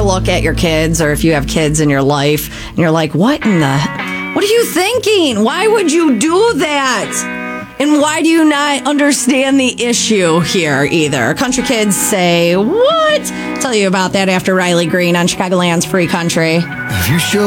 look at your kids, or if you have kids in your life, and you're like, what are you thinking? Why would you do that? And why do you not understand the issue here either? Country kids say, what? I'll tell you about that after Riley Green on Chicagoland's Free Country. If you show